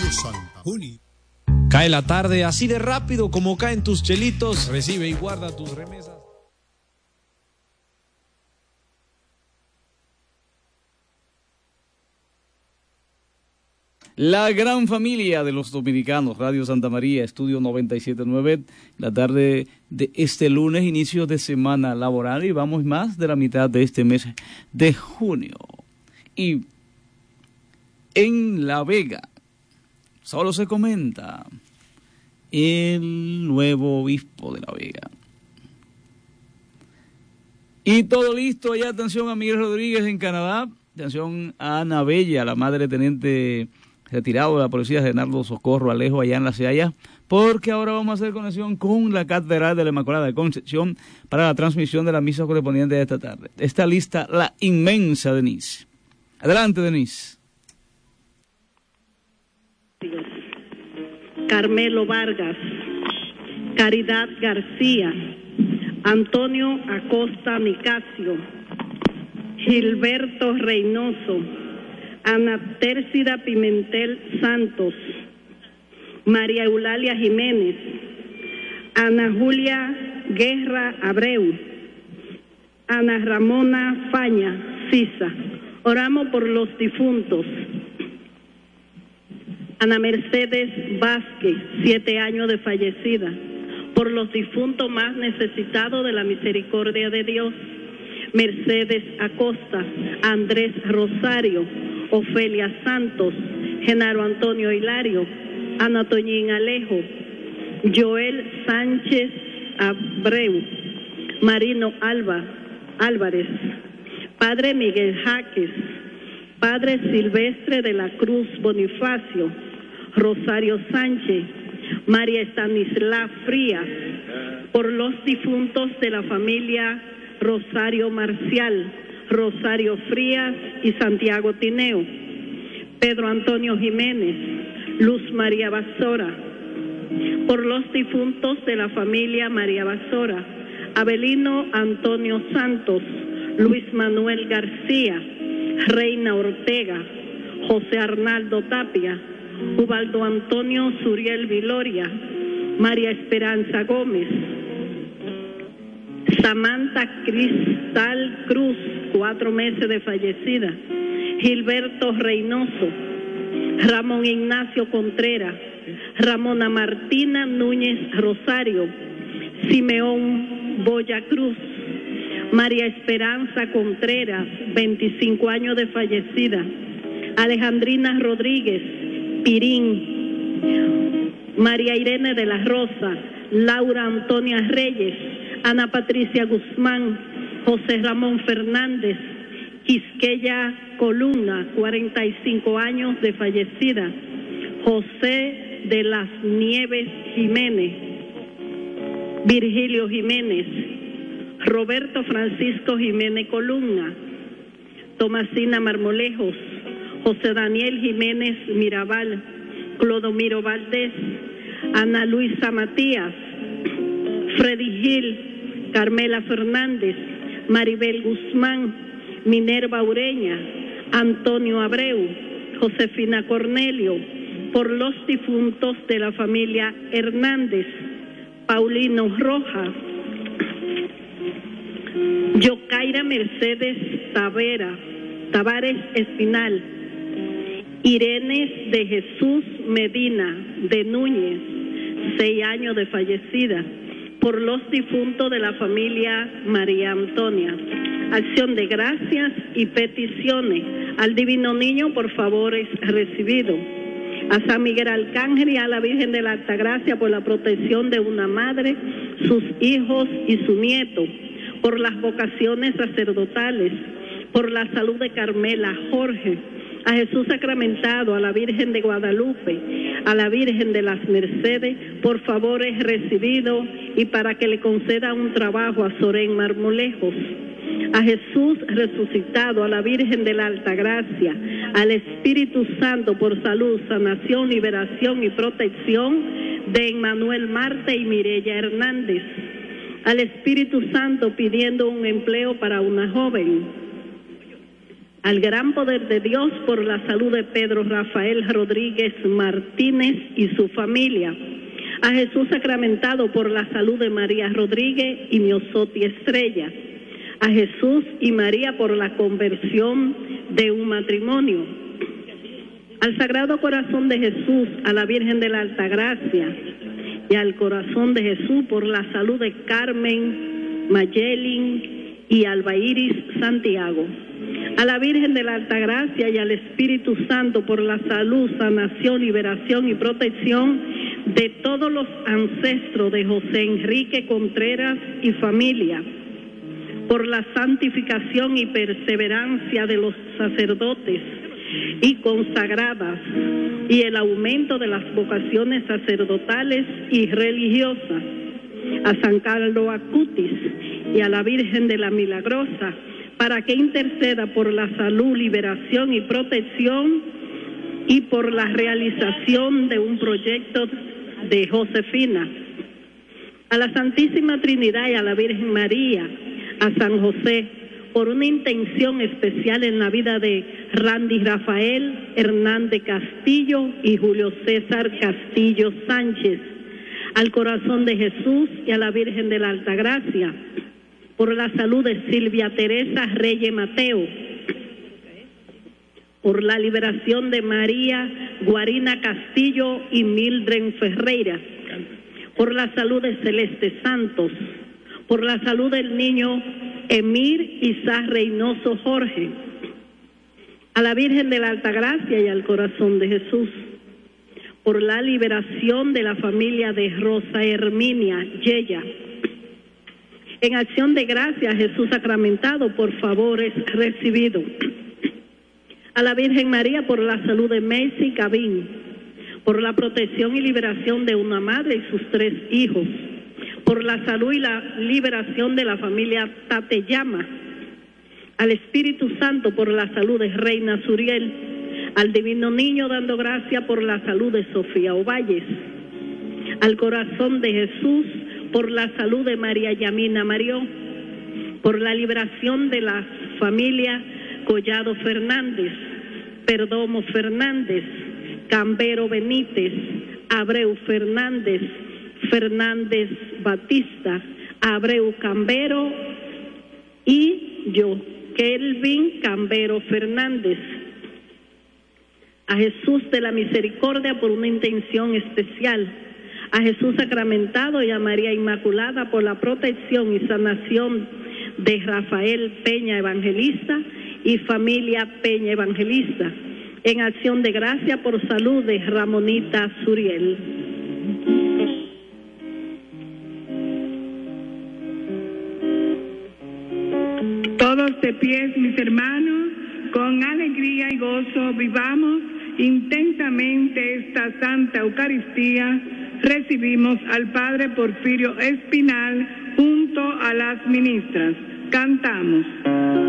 Radio Santa Juni. Cae la tarde así de rápido como caen tus chelitos. Recibe y guarda tus remesas. La gran familia de los dominicanos, Radio Santa María, Estudio 97.9, la tarde de este lunes, inicio de semana laboral, y vamos más de la mitad de este mes de junio. Y en La Vega, solo se comenta el nuevo obispo de La Vega. Y todo listo, allá, atención a Miguel Rodríguez en Canadá, atención a Ana Bella, la madre teniente retirado de la policía, Renaldo Socorro Alejo, allá en La Ceaya, porque ahora vamos a hacer conexión con la Catedral de la Inmaculada Concepción para la transmisión de la misa correspondiente de esta tarde. Está lista la inmensa Denise. Adelante, Denise. Carmelo Vargas, Caridad García, Antonio Acosta Nicasio, Gilberto Reynoso, Ana Tércida Pimentel Santos, María Eulalia Jiménez, Ana Julia Guerra Abreu, Ana Ramona Faña Sisa. Oramos por los difuntos. Ana Mercedes Vázquez, 7 años de fallecida, por los difuntos más necesitados de la misericordia de Dios. Mercedes Acosta, Andrés Rosario, Ofelia Santos, Genaro Antonio Hilario, Ana Toñín Alejo, Joel Sánchez Abreu, Marino Álvarez, Padre Miguel Jaques, Padre Silvestre de la Cruz Bonifacio, Rosario Sánchez, María Estanislá Frías, por los difuntos de la familia Rosario Marcial, Rosario Frías y Santiago Tineo, Pedro Antonio Jiménez, Luz María Basora, por los difuntos de la familia María Basora, Abelino Antonio Santos, Luis Manuel García, Reina Ortega, José Arnaldo Tapia, Ubaldo Antonio Suriel Viloria, María Esperanza Gómez, Samantha Cristal Cruz, 4 meses de fallecida, Gilberto Reynoso, Ramón Ignacio Contreras, Ramona Martina Núñez Rosario, Simeón Boya Cruz, María Esperanza Contreras, 25 años de fallecida, Alejandrina Rodríguez Pirín, María Irene de la Rosa, Laura Antonia Reyes, Ana Patricia Guzmán, José Ramón Fernández, Quisqueya Columna, 45 años de fallecida, José de las Nieves Jiménez, Virgilio Jiménez, Roberto Francisco Jiménez Columna, Tomasina Marmolejos, José Daniel Jiménez Mirabal, Clodomiro Valdés, Ana Luisa Matías, Freddy Gil, Carmela Fernández, Maribel Guzmán, Minerva Ureña, Antonio Abreu, Josefina Cornelio, por los difuntos de la familia Hernández, Paulino Rojas, Yocaira Mercedes Tavares Espinal, Irene de Jesús Medina de Núñez, 6 años de fallecida, por los difuntos de la familia María Antonia. Acción de gracias y peticiones. Al Divino Niño, por favores recibido. A San Miguel Arcángel y a la Virgen de la Altagracia por la protección de una madre, sus hijos y su nieto, por las vocaciones sacerdotales, por la salud de Carmela Jorge, a Jesús sacramentado, a la Virgen de Guadalupe, a la Virgen de las Mercedes, por favores recibido, y para que le conceda un trabajo a Sorén Marmolejos, a Jesús resucitado, a la Virgen de la Altagracia, al Espíritu Santo por salud, sanación, liberación y protección de Emmanuel Marte y Mireya Hernández, al Espíritu Santo pidiendo un empleo para una joven, al gran poder de Dios por la salud de Pedro Rafael Rodríguez Martínez y su familia, a Jesús sacramentado por la salud de María Rodríguez y Miosotti Estrella, a Jesús y María por la conversión de un matrimonio, al Sagrado Corazón de Jesús, a la Virgen de la Altagracia y al Corazón de Jesús por la salud de Carmen, Mayelin y Albairis Santiago, a la Virgen de la Altagracia y al Espíritu Santo por la salud, sanación, liberación y protección de todos los ancestros de José Enrique Contreras y familia, por la santificación y perseverancia de los sacerdotes y consagradas y el aumento de las vocaciones sacerdotales y religiosas, a San Carlos Acutis y a la Virgen de la Milagrosa, para que interceda por la salud, liberación y protección y por la realización de un proyecto de Josefina, a la Santísima Trinidad y a la Virgen María, a San José, por una intención especial en la vida de Randy Rafael Hernández Castillo y Julio César Castillo Sánchez, al Corazón de Jesús y a la Virgen de la Altagracia, por la salud de Silvia Teresa Reyes Mateo, por la liberación de María Guarina Castillo y Mildred Ferreira, por la salud de Celeste Santos, por la salud del niño Emir Isaac Reynoso Jorge, a la Virgen de la Altagracia y al Corazón de Jesús, por la liberación de la familia de Rosa Herminia Yeya. En acción de gracias, Jesús sacramentado, por favores recibido. A la Virgen María por la salud de Messi Cabín, por la protección y liberación de una madre y sus 3 hijos, por la salud y la liberación de la familia Tateyama, al Espíritu Santo por la salud de Reina Suriel, al Divino Niño dando gracia por la salud de Sofía Ovalles, al Corazón de Jesús por la salud de María Yamina Marió, por la liberación de la familia Collado Fernández, Perdomo Fernández, Cambero Benítez, Abreu Fernández, Fernández Batista, Abreu Cambero y yo, Kelvin Cambero Fernández. A Jesús de la Misericordia por una intención especial, a Jesús sacramentado y a María Inmaculada por la protección y sanación de Rafael Peña Evangelista y familia Peña Evangelista, en acción de gracia por salud de Ramonita Suriel. Todos de pies, mis hermanos, con alegría y gozo vivamos intensamente esta Santa Eucaristía. Recibimos al Padre Porfirio Espinal junto a las ministras. Cantamos.